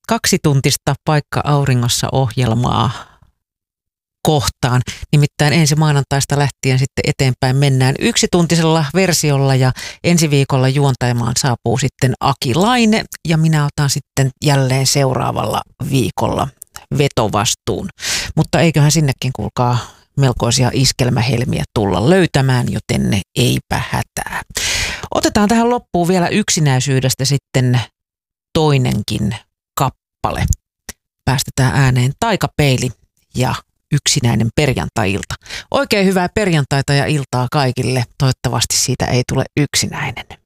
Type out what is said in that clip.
2-tuntista Paikka auringossa -ohjelmaa kohtaan. Nimittäin ensi maanantaista lähtien sitten eteenpäin mennään 1-tuntisella versiolla ja ensi viikolla juontajamaan saapuu sitten Aki Laine ja minä otan sitten jälleen seuraavalla viikolla vetovastuun. Mutta eiköhän sinnekin kuulkaa melkoisia iskelmähelmiä tulla löytämään, joten eipä hätää. Otetaan tähän loppuun vielä yksinäisyydestä sitten toinenkin kappale. Päästetään ääneen Taikapeili ja Yksinäinen perjantai-ilta. Oikein hyvää perjantaita ja iltaa kaikille. Toivottavasti siitä ei tule yksinäinen.